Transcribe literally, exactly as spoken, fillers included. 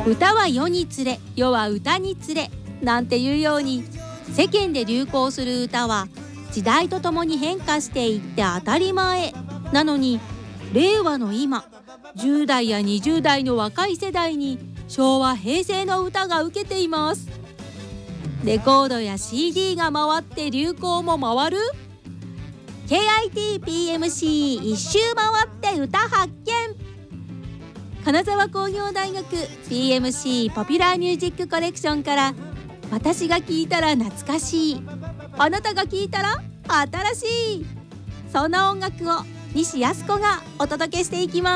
歌は世につれ、世は歌につれなんていうように、世間で流行する歌は時代とともに変化していって当たり前なのに、令和の今、じゅう代やにじゅう代の若い世代に昭和平成の歌が受けています。レコードや シーディー が回って流行も回る ケーアイティーピーエムシー 一周回って歌発見。金沢工業大学 ピーエムシー ポピュラーミュージックコレクションから、私が聴いたら懐かしい、あなたが聴いたら新しい、そんな音楽を西靖子がお届けしていきます。